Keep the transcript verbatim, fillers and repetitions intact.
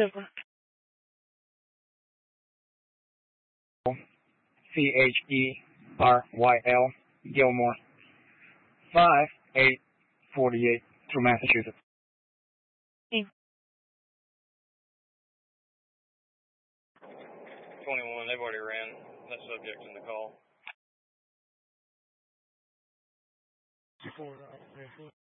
C H E R Y L, Gilmore, five eight forty-eight through Massachusetts. twenty-one, they've already ran that subject in the call.